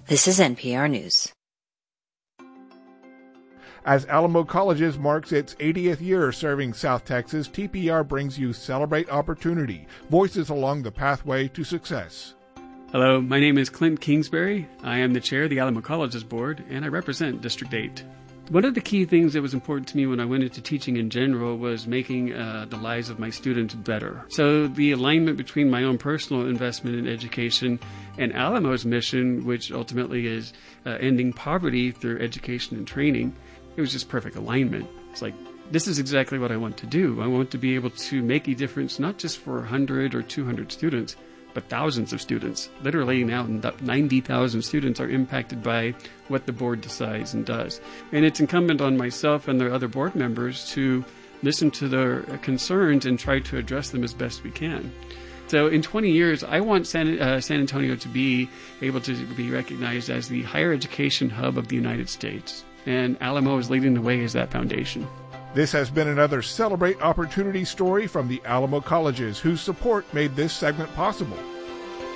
This is NPR News. As Alamo Colleges marks its 80th year serving South Texas, TPR brings you Celebrate Opportunity, voices along the pathway to success. Hello, my name is Clint Kingsbury. I am the chair of the Alamo Colleges Board, and I represent District 8. One of the key things that was important to me when I went into teaching in general was making the lives of my students better. So the alignment between my own personal investment in education and Alamo's mission, which ultimately is ending poverty through education and training, it was just perfect alignment. It's like, this is exactly what I want to do. I want to be able to make a difference not just for 100 or 200 students, but thousands of students. Literally now 90,000 students are impacted by what the board decides and does. And it's incumbent on myself and the other board members to listen to their concerns and try to address them as best we can. So in 20 years, I want San Antonio to be able to be recognized as the higher education hub of the United States. And Alamo is leading the way as that foundation. This has been another Celebrate Opportunity story from the Alamo Colleges, whose support made this segment possible.